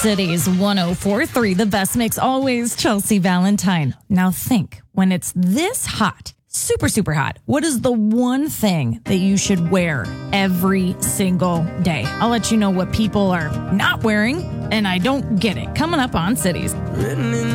Cities 104.3, the best mix always, Chelsea Valentine. Now think, when it's this hot, super, super hot, what is the one thing that you should wear every single day? I'll let you know what people are not wearing, and I don't get it. Coming up on Cities.